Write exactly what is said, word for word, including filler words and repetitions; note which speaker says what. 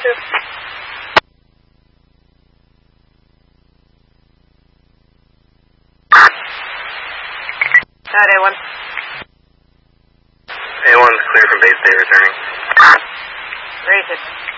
Speaker 1: two. Alright, A one.
Speaker 2: A one's clear from base day returning.
Speaker 1: Rated.